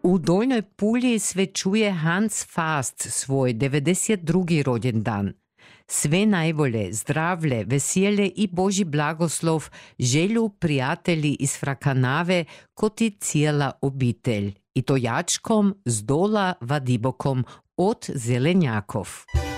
U Dolnoj Pulji svečuje Hans Fast svoj 92. rođendan. Sve najbolje, zdravlje, veselje i Božji blagoslov želju prijatelji iz Frakanave kot i cijela obitelj. I to jačkom z dola Vadibokom od Zelenjakov.